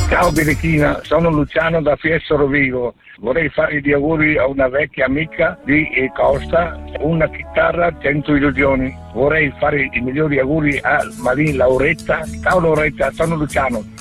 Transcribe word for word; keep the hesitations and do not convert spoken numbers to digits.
Ciao Birichina, sono Luciano da Fiesco Rovigo. Vorrei fare gli auguri a una vecchia amica di Costa, una chitarra, cento illusioni. Vorrei fare i migliori auguri a Maria Lauretta. Ciao Lauretta, sono Luciano.